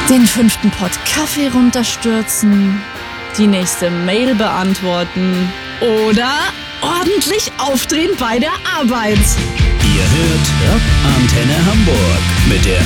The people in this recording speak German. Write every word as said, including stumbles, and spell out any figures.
Den fünften Pott Kaffee runterstürzen, die nächste Mail beantworten oder ordentlich aufdrehen bei der Arbeit. Ihr hört Antenne Hamburg mit der